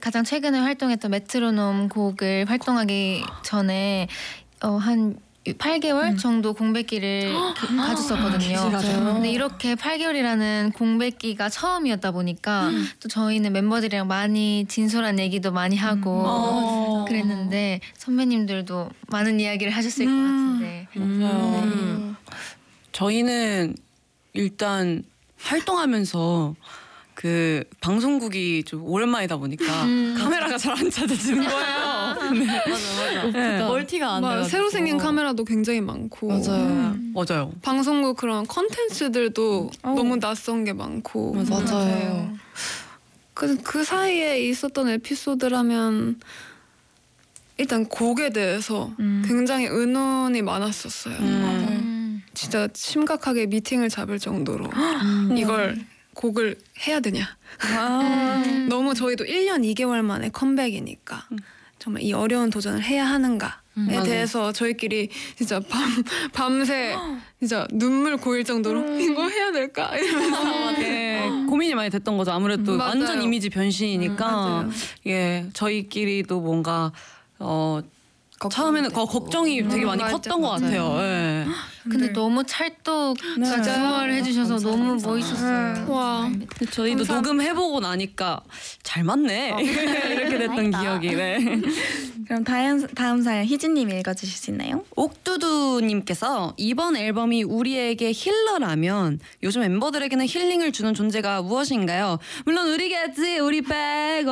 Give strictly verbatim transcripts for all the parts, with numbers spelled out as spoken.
가장 최근에 활동했던 메트로놈 곡을 활동하기 전에 어, 한 팔 개월 음. 정도 공백기를 가졌었거든요. 맞아요. 근데 이렇게 팔 개월이라는 공백기가 처음이었다 보니까 음. 또 저희는 멤버들이랑 많이 진솔한 얘기도 많이 하고 음. 그랬는데 선배님들도 많은 이야기를 하셨을 음. 것 같은데. 맞아요. 음. 저희는 일단 활동하면서 그 방송국이 좀 오랜만이다 보니까 음. 카메라가 잘 안 찾아지는 거예요. 네. 맞아 맞아. 네. 멀티가 안 돼요. 새로 생긴 카메라도 굉장히 많고. 맞아요. 음. 맞아요. 방송국 그런 컨텐츠들도 음. 너무 낯선 게 많고. 맞아요. 맞아요. 그, 그 사이에 있었던 에피소드라면 일단 곡에 대해서 음. 굉장히 의논이 많았었어요. 음. 진짜 심각하게 미팅을 잡을 정도로 음. 이걸 곡을 해야 되냐. 아. 너무 저희도 일 년 이 개월 만에 컴백이니까 음. 정말 이 어려운 도전을 해야 하는가에 음. 대해서 저희끼리 진짜 밤, 밤새 진짜 눈물 고일 정도로 음. 이거 해야 될까? 이러면서 네, 고민이 많이 됐던 거죠. 아무래도 맞아요. 완전 이미지 변신이니까 음, 예, 저희끼리도 뭔가 어 처음에는 거, 걱정이 음, 되게 많이 맞아, 컸던 맞아. 것 같아요. 예. 근데 네. 너무 찰떡 조화를 해주셔서 너무 멋있었어요. 와, 저희도 감사합니다. 녹음해보고 나니까 잘 맞네. 어. 이렇게 됐던 기억이. 네. 그럼 다음, 다음 사연 희진님이 읽어주실 수 있나요? 옥두두님께서 이번 앨범이 우리에게 힐러라면 요즘 멤버들에게는 힐링을 주는 존재가 무엇인가요? 물론 우리겠지. 우리 빼고.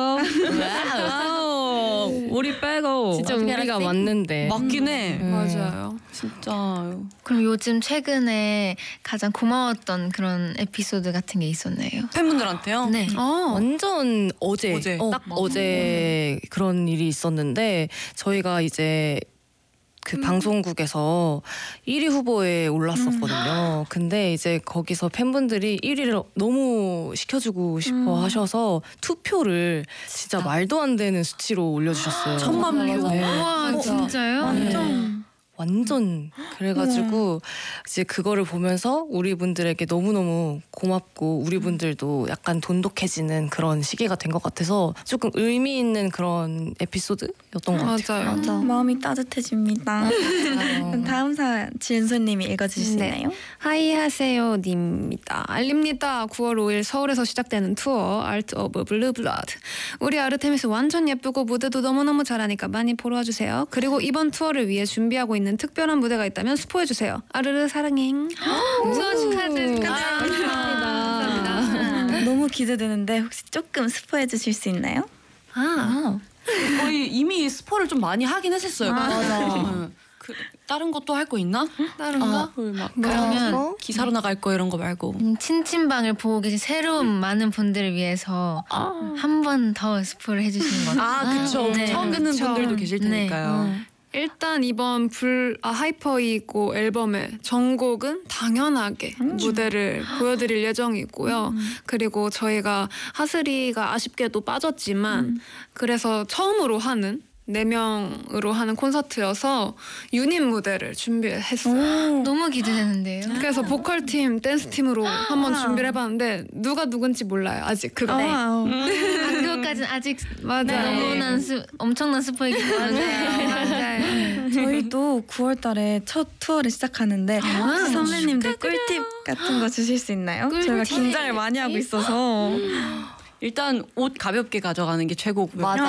와우. 우리 빼고. 진짜 우리가 맞는데. 맞긴 해. 음. 맞아요. 진짜. 그럼 요즘 최근에 가장 고마웠던 그런 에피소드 같은 게 있었나요? 팬분들한테요? 네. 어. 완전 어제, 어제. 어, 딱 어제 음. 그런 일이 있었는데 저희가 이제 그 음. 방송국에서 일 위 후보에 올랐었거든요. 음. 근데 이제 거기서 팬분들이 일 위를 너무 시켜주고 싶어 음. 하셔서 투표를 진짜 말도 안 되는 수치로 올려주셨어요. 천만 표. 네. 와 진짜요? 완전. 네. 완전 그래가지고 이제 그거를 보면서 우리 분들에게 너무너무 고맙고 우리 분들도 약간 돈독해지는 그런 시기가 된 것 같아서 조금 의미 있는 그런 에피소드였던 것 같아요. 맞아요. 맞아. 마음이 따뜻해집니다. 그럼 다음 사연 지은소님이 읽어주시나요? 네. 하이하세요 님입니다. 알립니다. 구월 오일 서울에서 시작되는 투어 Art of Blue Blood. 우리 아르테미스 완전 예쁘고 무대도 너무너무 잘하니까 많이 보러 와주세요. 그리고 이번 투어를 위해 준비하고 있는 특별한 무대가 있다면 스포해주세요. 아르르 사랑해. 투어 축하드립니다. 감사합니다. 너무 기대되는데 혹시 조금 스포해 주실 수 있나요? 아, 거의 이미 스포를 좀 많이 하긴 했었어요. 아, 맞아. 그, 다른 것도 할 거 있나? 다른 거? 아, 막 그러면 기사로 나갈 거 이런 거 말고 음, 친친방을 보고 계신 새로운 많은 분들을 위해서 아. 한 번 더 스포를 해주시는 거죠. 아, 그쵸. 네. 처음 듣는 그쵸. 분들도 계실 테니까요. 네. 일단 이번 불 아, 하이퍼이고 앨범의 전곡은 당연하게 음. 무대를 보여드릴 예정이고요. 음. 그리고 저희가 하슬이가 아쉽게도 빠졌지만 음. 그래서 처음으로 하는 네 명으로 하는 콘서트여서 유닛 무대를 준비했어요. 오, 너무 기대되는데요. 그래서 보컬팀, 댄스팀으로 한번 준비를 해봤는데 누가 누군지 몰라요. 아직 그거. 네. 음. 아, 그것까지는 아직 맞아요. 너무난 스, 엄청난 스포이기 때문에. 맞아요. 저희도 구월 달에 첫 투어를 시작하는데 혹시 선배님들 꿀팁 같은 거 주실 수 있나요? 꿀팁. 저희가 긴장을 많이 하고 있어서. 일단 옷 가볍게 가져가는 게 최고고요. 맞아.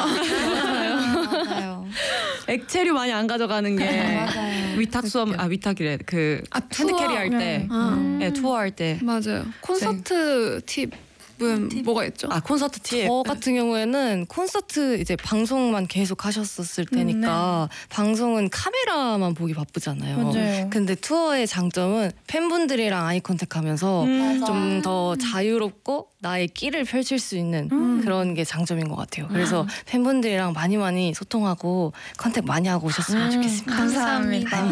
맞아요. 액체류 많이 안 가져가는 게 맞아요. 위탁 수업 아 위탁이래 그 아, 핸드캐리 할 때, 아. 네, 투어 할 때. 맞아요. 콘서트 팁은 팁? 뭐가 있죠? 아 콘서트 팁. 저 같은 경우에는 콘서트 이제 방송만 계속 하셨었을 테니까 네. 방송은 카메라만 보기 바쁘잖아요. 맞아요. 근데 투어의 장점은 팬분들이랑 아이 컨택하면서 음. 좀 더 자유롭고 나의 끼를 펼칠 수 있는 음. 그런 게 장점인 것 같아요. 그래서 팬분들이랑 많이 많이 소통하고 컨택 많이 하고 오셨으면 음. 좋겠습니다. 감사합니다.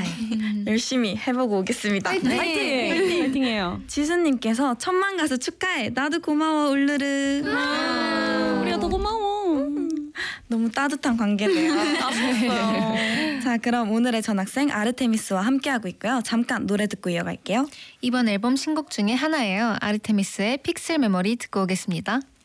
열심히 해보고 오겠습니다. 파이팅! 파이팅! 파이팅해요. 지수님께서 천만 가수 축하해. 나도 고마워 울르르. 우리가 더 고마워. 너무 따뜻한 관계네요. 자, 그럼 오늘의 전학생 아르테미스와 함께하고 있고요. 잠깐 노래 듣고 이어갈게요. 이번 앨범 신곡 중에 하나예요. 아르테미스의 픽셀 메모리 듣고 오겠습니다.